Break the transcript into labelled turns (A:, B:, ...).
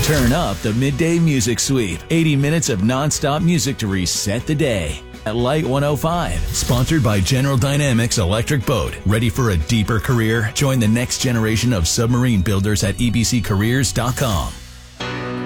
A: Turn up the Midday Music Sweep. 80 minutes of nonstop music to reset the day. At Light 105. Sponsored by General Dynamics Electric Boat. Ready for a deeper career? Join the next generation of submarine builders at ebccareers.com.